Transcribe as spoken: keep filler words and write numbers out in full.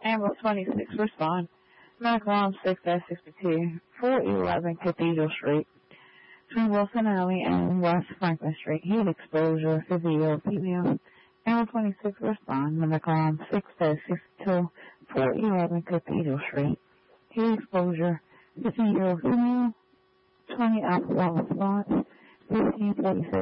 Ambulance twenty-six, respond. Medical on six sixty-two, four eleven Cathedral Street, between Wilson Alley and West Franklin Street. Heat exposure, physio, female. Ambulance twenty-six, respond. Medical on six sixty-two, four eleven Cathedral Street. Heat exposure, physio, female. twenty Alpha Wallace Lot, fifteen forty-six.